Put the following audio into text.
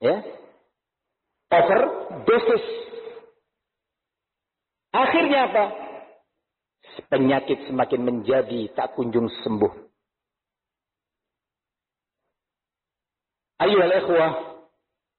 Ya. Overdosis. Akhirnya apa? Penyakit semakin menjadi tak kunjung sembuh. Ayyuhal ikhwah,